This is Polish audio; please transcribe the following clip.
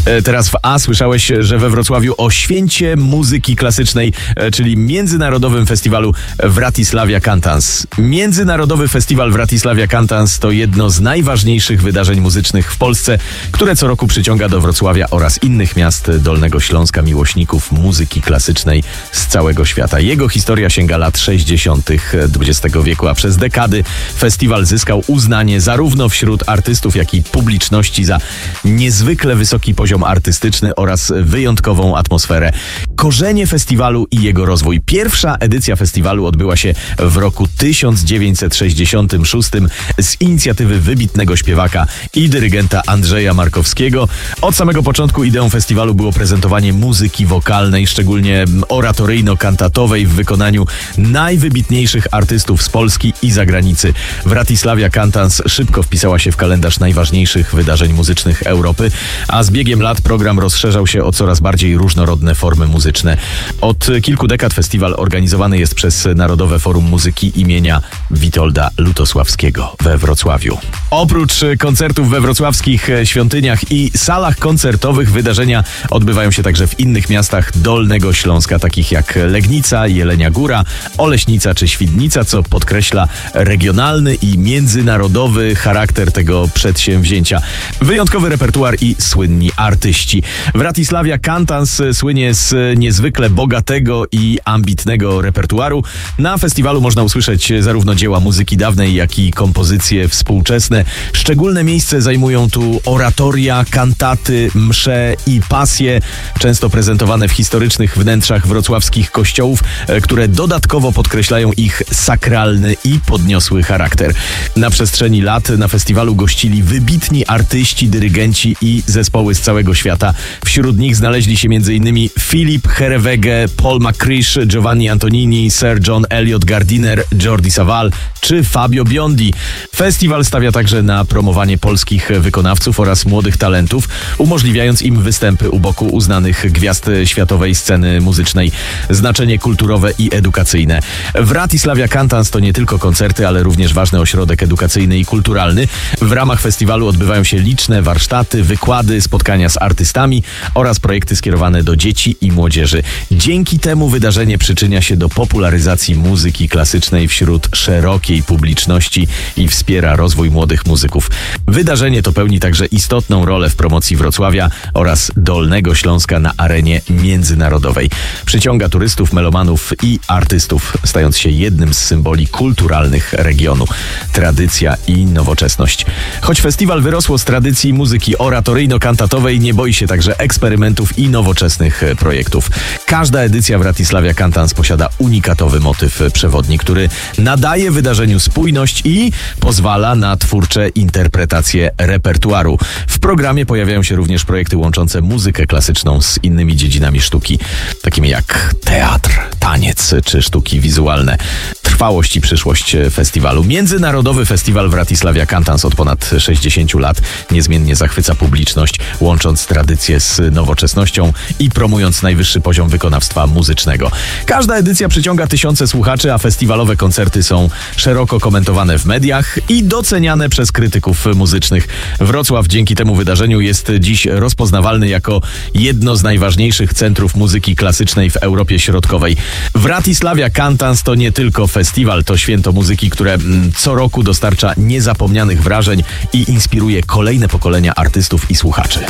Teraz w A słyszałeś, że we Wrocławiu o święcie muzyki klasycznej, czyli Międzynarodowym Festiwalu Wratyslavia Cantans. Międzynarodowy Festiwal Wratyslavia Cantans to jedno z najważniejszych wydarzeń muzycznych w Polsce, które co roku przyciąga do Wrocławia oraz innych miast Dolnego Śląska miłośników muzyki klasycznej z całego świata. Jego historia sięga lat 60. XX wieku, a przez dekady festiwal zyskał uznanie zarówno wśród artystów, jak i publiczności za niezwykle wysoki poziom artystyczny oraz wyjątkową atmosferę. Korzenie festiwalu i jego rozwój. Pierwsza edycja festiwalu odbyła się w roku 1966 z inicjatywy wybitnego śpiewaka i dyrygenta Andrzeja Markowskiego. Od samego początku ideą festiwalu było prezentowanie muzyki wokalnej, szczególnie oratoryjno-kantatowej w wykonaniu najwybitniejszych artystów z Polski i zagranicy. Wratyslavia Cantans szybko wpisała się w kalendarz najważniejszych wydarzeń muzycznych Europy, a z biegiem lat program rozszerzał się o coraz bardziej różnorodne formy muzyczne. Od kilku dekad festiwal organizowany jest przez Narodowe Forum Muzyki imienia Witolda Lutosławskiego we Wrocławiu. Oprócz koncertów we wrocławskich świątyniach i salach koncertowych wydarzenia odbywają się także w innych miastach Dolnego Śląska, takich jak Legnica, Jelenia Góra, Oleśnica czy Świdnica, co podkreśla regionalny i międzynarodowy charakter tego przedsięwzięcia. Wyjątkowy repertuar i słynni artyści. Wratyslavia Cantans słynie z niezwykle bogatego i ambitnego repertuaru. Na festiwalu można usłyszeć zarówno dzieła muzyki dawnej, jak i kompozycje współczesne. Szczególne miejsce zajmują tu oratoria, kantaty, msze i pasje, często prezentowane w historycznych wnętrzach wrocławskich kościołów, które dodatkowo podkreślają ich sakralny i podniosły charakter. Na przestrzeni lat na festiwalu gościli wybitni artyści, dyrygenci i zespoły z całego świata. Wśród nich znaleźli się m.in. Philip Herewege, Paul McCrish, Giovanni Antonini, Sir John Eliot Gardiner, Jordi Savall czy Fabio Biondi. Festiwal stawia także na promowanie polskich wykonawców oraz młodych talentów, umożliwiając im występy u boku uznanych gwiazd światowej sceny muzycznej. Znaczenie kulturowe i edukacyjne. Wratyslavia Cantans to nie tylko koncerty, ale również ważny ośrodek edukacyjny i kulturalny. W ramach festiwalu odbywają się liczne warsztaty, wykłady, spotkania z artystami oraz projekty skierowane do dzieci i młodzieży. Dzięki temu wydarzenie przyczynia się do popularyzacji muzyki klasycznej wśród szerokiej publiczności i wspiera rozwój młodych muzyków. Wydarzenie to pełni także istotną rolę w promocji Wrocławia oraz Dolnego Śląska na arenie międzynarodowej. Przyciąga turystów, melomanów i artystów, stając się jednym z symboli kulturalnych regionu. Tradycja i nowoczesność. Choć festiwal wyrosło z tradycji muzyki oratoryjno-kantatowej, nie boi się także eksperymentów i nowoczesnych projektów. Każda edycja Wratyslavia Cantans posiada unikatowy motyw przewodni, który nadaje wydarzeniu spójność i pozwala na twórcze interpretacje repertuaru. W programie pojawiają się również projekty łączące muzykę klasyczną z innymi dziedzinami sztuki, takimi jak teatr, taniec czy sztuki wizualne. Trwałość i przyszłość festiwalu. Międzynarodowy Festiwal Wratyslavia Cantans od ponad 60 lat niezmiennie zachwyca publiczność, łącząc tradycję z nowoczesnością i promując najwyższy poziom wykonawstwa muzycznego. Każda edycja przyciąga tysiące słuchaczy, a festiwalowe koncerty są szeroko komentowane w mediach i doceniane przez krytyków muzycznych. Wrocław dzięki temu wydarzeniu jest dziś rozpoznawalny jako jedno z najważniejszych centrów muzyki klasycznej w Europie Środkowej. Wratyslavia Cantans to nie tylko festiwal, to święto muzyki, które co roku dostarcza niezapomnianych wrażeń i inspiruje kolejne pokolenia artystów i słuchaczy.